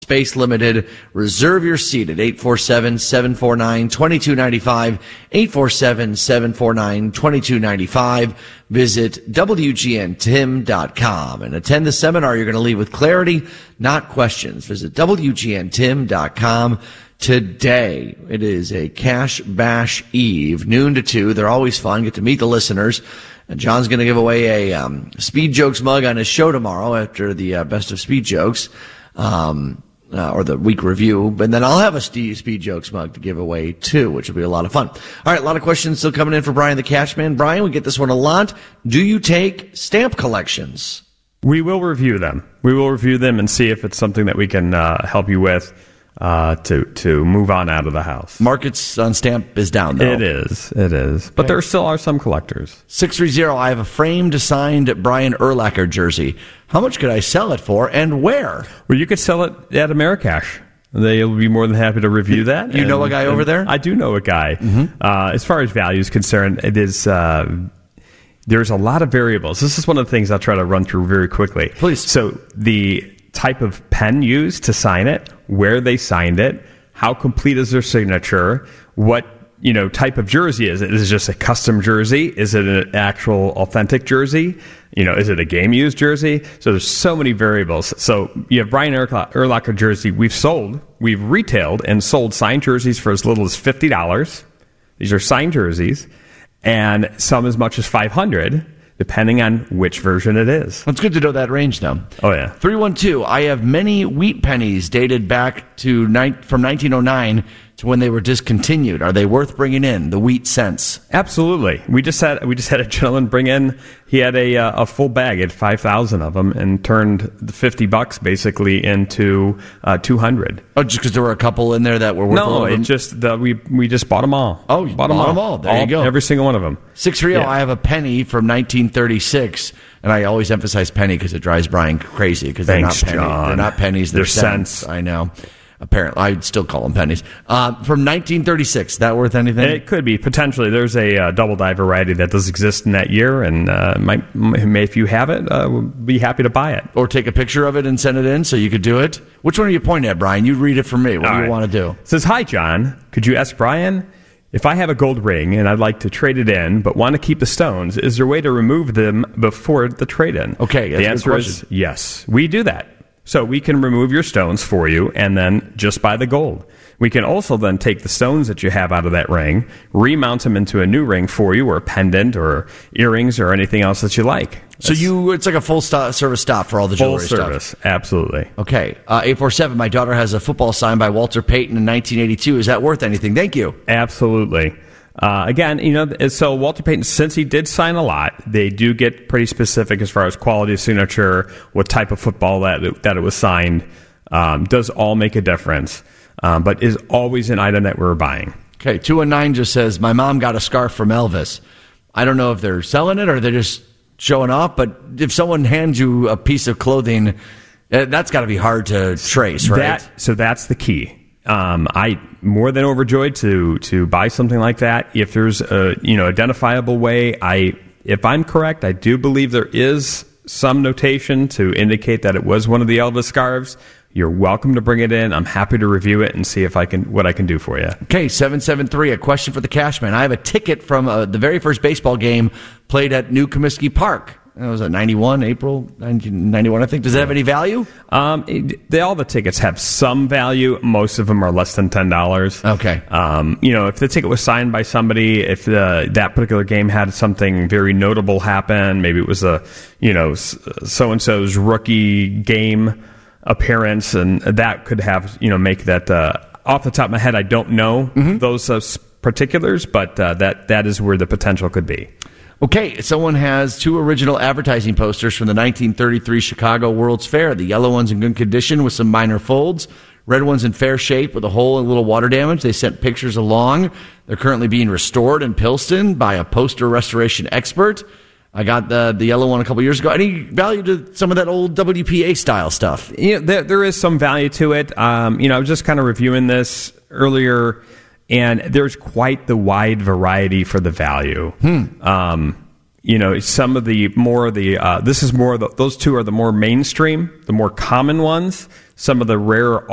Space limited. Reserve your seat at 847-749-2295, 847-749-2295. Visit WGNTim.com and attend the seminar. You're going to leave with clarity, not questions. Visit WGNTim.com today. It is a Cash Bash Eve, noon to 2. They're always fun. Get to meet the listeners. And John's going to give away a Speed Jokes mug on his show tomorrow after the Best of Speed Jokes. Or the week review, but then I'll have a Speed Jokes mug to give away too, which will be a lot of fun. All right, a lot of questions still coming in for Brian the Cashman. Brian, we get this one a lot. Do you take stamp collections? We will review them. We will review them and see if it's something that we can help you with to move on out of the house. Markets on stamp is down, though. It is. But Okay. there still are some collectors. 630, I have a framed signed Brian Urlacher jersey. How much could I sell it for and where? Well, you could sell it at Americash. They'll be more than happy to review that. You know a guy over there? I do know a guy. Mm-hmm. As far as value is concerned, it is... there's a lot of variables. This is one of the things I'll try to run through very quickly. Please. So the type of pen used to sign it, where they signed it, how complete is their signature, what type of jersey is it? Is it just a custom jersey? Is it an actual authentic jersey? Is it a game-used jersey? So there's so many variables. So you have Brian Urlacher jersey. We've retailed and sold signed jerseys for as little as $50. These are signed jerseys, and some as much as $500, depending on which version it is. It's good to know that range, though. Oh, yeah. 312, I have many wheat pennies dated back to from 1909 to when they were discontinued. Are they worth bringing in, the wheat cents? Absolutely. We just had a gentleman bring in. He had a full bag. He had 5,000 of them and turned the $50 basically into 200. Oh, just because there were a couple in there that were worth a little bit? No, just we just bought them all. Oh, you bought them all. There you go. Every single one of them. 630, I have a penny from 1936, and I always emphasize penny because it drives Brian crazy because they're not pennies. John. They're not pennies. They're cents. I know. Apparently, I'd still call them pennies. From 1936, that worth anything? It could be potentially. There's a double die variety that does exist in that year, and if you have it, we'll be happy to buy it or take a picture of it and send it in so you could do it. Which one are you pointing at, Brian? You read it for me. What do you want to do? It says, "Hi, John. Could you ask Brian if I have a gold ring and I'd like to trade it in, but want to keep the stones? Is there a way to remove them before the trade-in?" Okay, that's the answer is yes. We do that. So we can remove your stones for you and then just buy the gold. We can also then take the stones that you have out of that ring, remount them into a new ring for you, or a pendant or earrings or anything else that you like. So it's like a full service stop for all the jewelry stuff. Full service, absolutely. Okay. 847, my daughter has a football signed by Walter Payton in 1982. Is that worth anything? Thank you. Absolutely. Again, so Walter Payton, since he did sign a lot, they do get pretty specific as far as quality of signature, what type of football that it was signed, does all make a difference, but is always an item that we're buying. Okay, 219 just says, my mom got a scarf from Elvis. I don't know if they're selling it or they're just showing off, but if someone hands you a piece of clothing, that's got to be hard to trace, right? So that's the key. I more than overjoyed to buy something like that. If there's a identifiable way, if I'm correct, I do believe there is some notation to indicate that it was one of the Elvis scarves. You're welcome to bring it in. I'm happy to review it and see if what I can do for you. Okay, 773, a question for the Cashman. I have a ticket from the very first baseball game played at New Comiskey Park. It was at April 1991, I think. Does that have any value? All the tickets have some value. Most of them are less than $10. Okay. If the ticket was signed by somebody, if that particular game had something very notable happen, maybe it was so-and-so's rookie game appearance, and that could have, make that, off the top of my head, I don't know those particulars, but that is where the potential could be. Okay, someone has two original advertising posters from the 1933 Chicago World's Fair. The yellow one's in good condition with some minor folds. Red one's in fair shape with a hole and a little water damage. They sent pictures along. They're currently being restored in Pilston by a poster restoration expert. I got the yellow one a couple years ago. Any value to some of that old WPA style stuff? There is some value to it. I was just kind of reviewing this earlier, and there's quite the wide variety for the value. Some of those two are the more mainstream, the more common ones. Some of the rarer